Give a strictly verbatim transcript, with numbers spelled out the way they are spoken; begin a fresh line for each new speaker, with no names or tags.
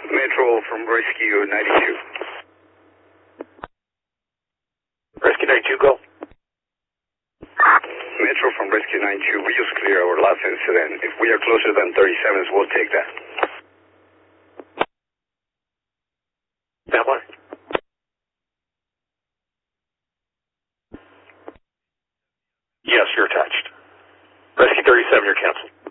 Metro from Rescue ninety-two.
Rescue ninety-two, go.
Metro from Rescue ninety-two, we just cleared our last incident. If we are closer than thirty-sevens, we'll take that.
That one? Yes, you're attached. Rescue thirty-seven, you're canceled.